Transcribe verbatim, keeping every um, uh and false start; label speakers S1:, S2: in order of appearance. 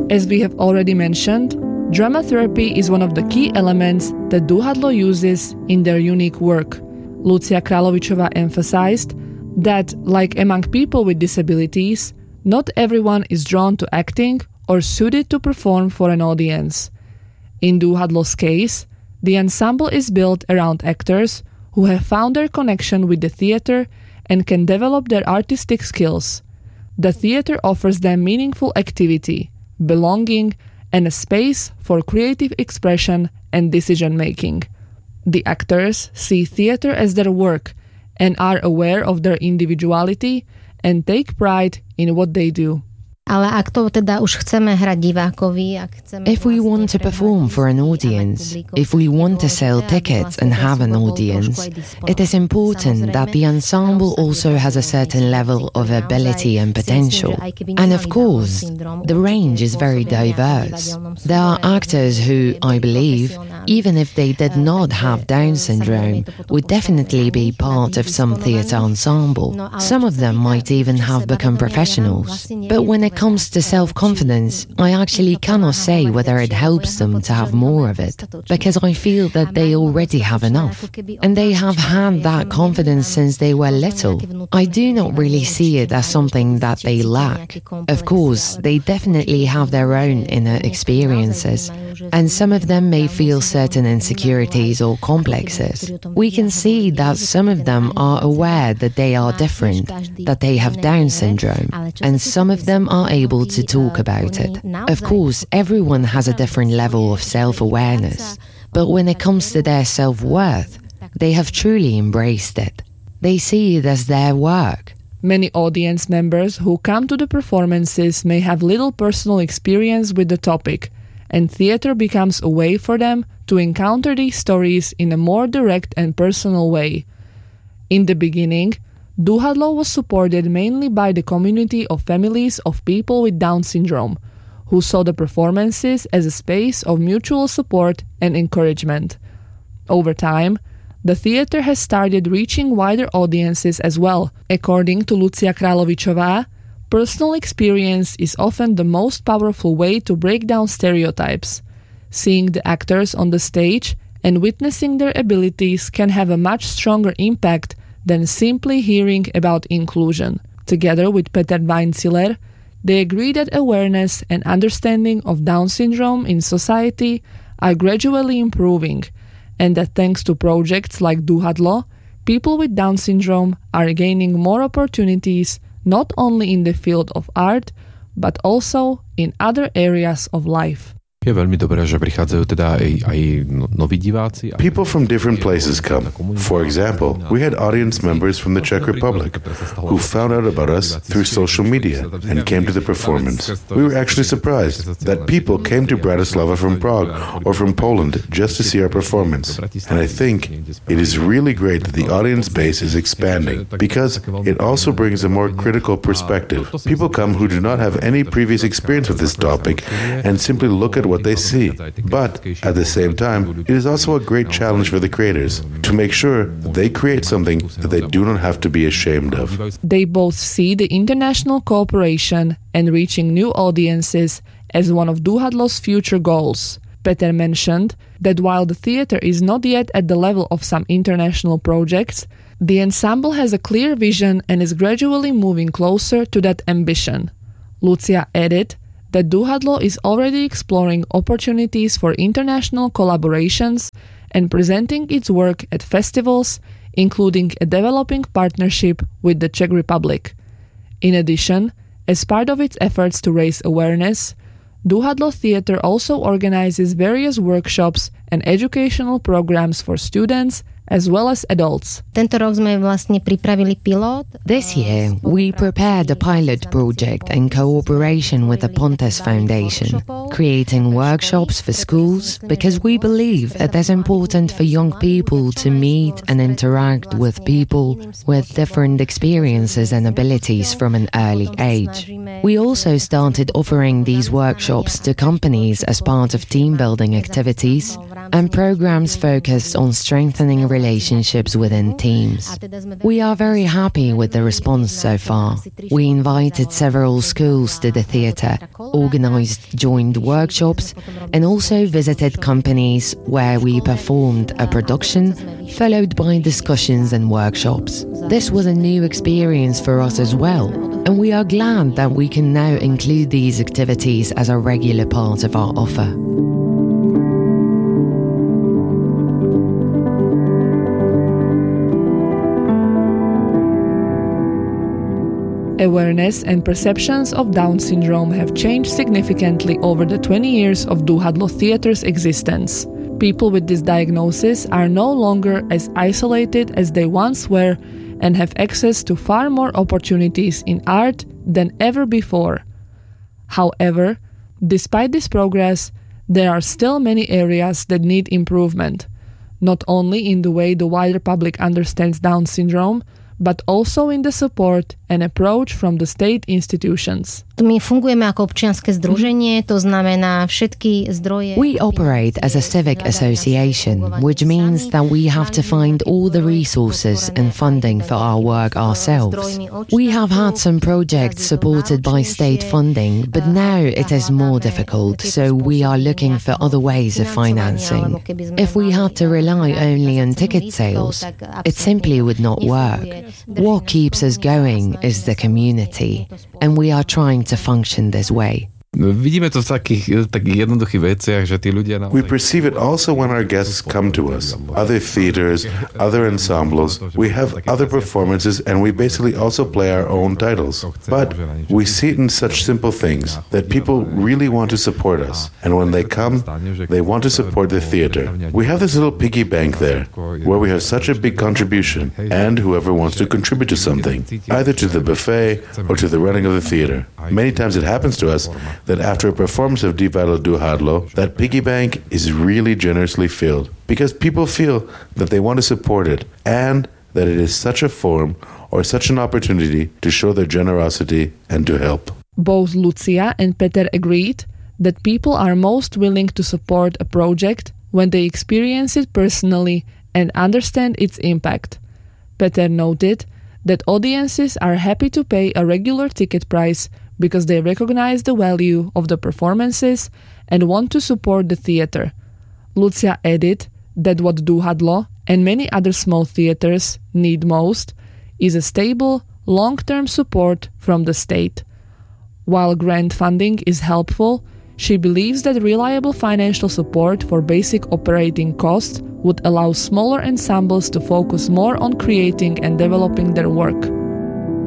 S1: As we have already mentioned, drama therapy is one of the key elements that Duhadlo uses in their unique work. Lucia Kralovičová emphasized that, like among people with disabilities, not everyone is drawn to acting or suited to perform for an audience. In Duhadlo's case, the ensemble is built around actors who have found their connection with the theater and can develop their artistic skills. The theater offers them meaningful activity, belonging, and a space for creative expression and decision-making. The actors see theater as their work and are aware of their individuality and take pride in what they do.
S2: If we want to perform for an audience, if we want to sell tickets and have an audience, it is important that the ensemble also has a certain level of ability and potential. And of course, the range is very diverse. There are actors who, I believe, even if they did not have Down syndrome, would definitely be part of some theatre ensemble. Some of them might even have become professionals. But when it comes to self-confidence, I actually cannot say whether it helps them to have more of it, because I feel that they already have enough. And they have had that confidence since they were little. I do not really see it as something that they lack. Of course, they definitely have their own inner experiences, and some of them may feel certain insecurities or complexes. We can see that some of them are aware that they are different, that they have Down syndrome, and some of them are able to talk about it. Of course, everyone has a different level of self-awareness, but when it comes to their self-worth, they have truly embraced it. They see it as their work.
S1: Many audience members who come to the performances may have little personal experience with the topic, and theater becomes a way for them to encounter these stories in a more direct and personal way. In the beginning, Duhadlo was supported mainly by the community of families of people with Down syndrome, who saw the performances as a space of mutual support and encouragement. Over time, the theater has started reaching wider audiences as well. According to Lucia Kralovičová, personal experience is often the most powerful way to break down stereotypes. Seeing the actors on the stage and witnessing their abilities can have a much stronger impact than simply hearing about inclusion. Together with Peter Weinziller, they agree that awareness and understanding of Down syndrome in society are gradually improving, and that thanks to projects like Duhadlo, people with Down syndrome are gaining more opportunities not only in the field of art, but also in other areas of life.
S3: Je veľmi dobré, že prichádzajú teda aj, aj noví diváci.
S4: People from different places come. For example, we had audience members from the Czech Republic who found out about us through social media and came to the performance. We were actually surprised that people came to Bratislava from Prague or from Poland just to see our performance. And I think it is really great that the audience base is expanding, because it also brings a more critical perspective. People come who do not have any previous experience with this topic and simply look at what they see. But at the same time, it is also a great challenge for the creators to make sure that they create something that they do not have to be ashamed of.
S1: They both see the international cooperation and reaching new audiences as one of Duhadlo's future goals. Peter mentioned that while the theater is not yet at the level of some international projects, the ensemble has a clear vision and is gradually moving closer to that ambition. Lucia added that Duhadlo is already exploring opportunities for international collaborations and presenting its work at festivals, including a developing partnership with the Czech Republic. In addition, as part of its efforts to raise awareness, Duhadlo Theatre also organizes various workshops and educational programs for students as well as adults.
S2: This year, we prepared a pilot project in cooperation with the Pontes Foundation, creating workshops for schools because we believe it is important for young people to meet and interact with people with different experiences and abilities from an early age. We also started offering these workshops to companies as part of team-building activities, and programs focused on strengthening relationships within teams. We are very happy with the response so far. We invited several schools to the theatre, organized joint workshops, and also visited companies where we performed a production, followed by discussions and workshops. This was a new experience for us as well, and we are glad that we can now include these activities as a regular part of our offer.
S1: Awareness and perceptions of Down syndrome have changed significantly over the twenty years of Duhadlo Theatre's existence. People with this diagnosis are no longer as isolated as they once were and have access to far more opportunities in art than ever before. However, despite this progress, there are still many areas that need improvement, not only in the way the wider public understands Down syndrome, but also in the support and approach from the state institutions.
S5: My fungujeme ako občianske združenie, to znamená všetky zdroje.
S2: We operate as a civic association, which means that we have to find all the resources and funding for our work ourselves. We have had some projects supported by state funding, but now it is more difficult, so we are looking for other ways of financing. If we had to rely only on ticket sales, it simply would not work. What keeps us going is the community, and we are trying to function this way.
S3: Vidíme to v takých, takých jednoduchých veciach, že tí ľudia naozaj...
S4: We perceive it also when our guests come to us. Other theaters, other ensembles, we have other performances, and we basically also play our own titles. But we see it in such simple things that people really want to support us. And when they come, they want to support the theater. We have this little piggy bank there, where we have such a big contribution, and whoever wants to contribute to something, either to the buffet or to the running of the theater. Many times it happens to us that after a performance of Divadlo Duhadlo, that piggy bank is really generously filled, because people feel that they want to support it, and that it is such a forum or such an opportunity to show their generosity and to help.
S1: Both Lucia and Peter agreed that people are most willing to support a project when they experience it personally and understand its impact. Peter noted that audiences are happy to pay a regular ticket price because they recognize the value of the performances and want to support the theater. Lucia added that what Duhadlo and many other small theaters need most is a stable, long-term support from the state. While grant funding is helpful, she believes that reliable financial support for basic operating costs would allow smaller ensembles to focus more on creating and developing their work.